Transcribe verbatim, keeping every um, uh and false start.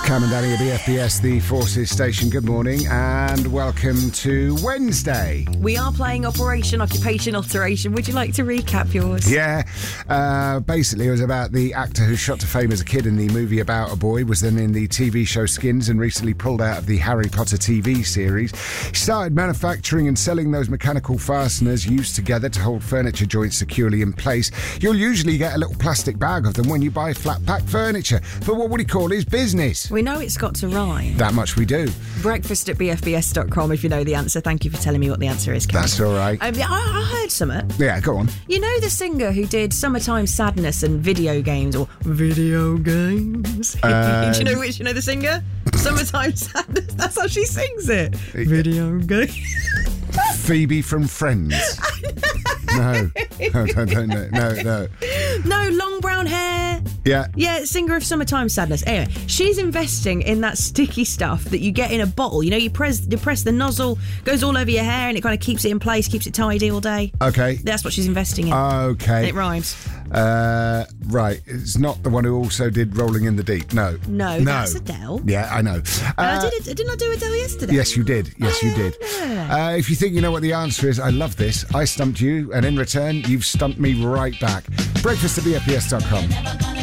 Cam and Danny at B F B S, the Forces Station. Good morning and welcome to Wednesday. We are playing Operation Occupation Alteration. Would you like to recap yours? Yeah, uh, basically it was about the actor who shot to fame as a kid in the movie About a Boy, was then in the T V show Skins and recently pulled out of the Harry Potter T V series. He started manufacturing and selling those mechanical fasteners used together to hold furniture joints securely in place. You'll usually get a little plastic bag of them when you buy flat pack furniture, but what would he call his business? We know it's got to rhyme. That much we do. Breakfast at b f b s dot com if you know the answer. Thank you for telling me what the answer is, Karen. That's all right. Um, I, I heard something. Yeah, go on. You know the singer who did Summertime Sadness and video games, or video games? Uh, Do you know which? You know the singer? Summertime Sadness. That's how she sings it. Video games. Phoebe from Friends. No, no, no, no, no, no, no. No, long brown hair. Yeah. Yeah, singer of Summertime Sadness. Anyway, she's investing in that sticky stuff that you get in a bottle. You know, you press, you press the nozzle, goes all over your hair, and it kind of keeps it in place, keeps it tidy all day. Okay. That's what she's investing in. Okay. And it rhymes. Uh, right. It's not the one who also did Rolling in the Deep. No. No, no. that's Adele. Yeah, I know. Uh, Uh, I did it, didn't I do Adele yesterday? Yes, you did. Yes, you Yeah, did. yeah. Uh, if you think you know what the answer is, I love this. I stumped you, and in return, you've stumped me right back. Breakfast at b f b s dot com.